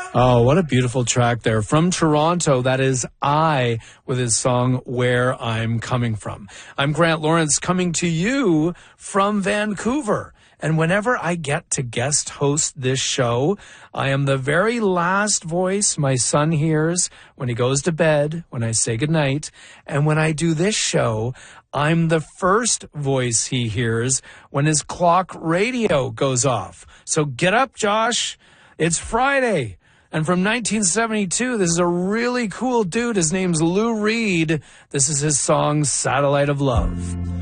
Oh, what a beautiful track there. From Toronto, that is I with his song Where I'm Coming From. I'm Grant Lawrence coming to you from Vancouver. And whenever I get to guest host this show, I am the very last voice my son hears when he goes to bed, when I say goodnight. And when I do this show, I'm the first voice he hears when his clock radio goes off. So get up, Josh. It's Friday. And from 1972, this is a really cool dude. His name's Lou Reed. This is his song, Satellite of Love.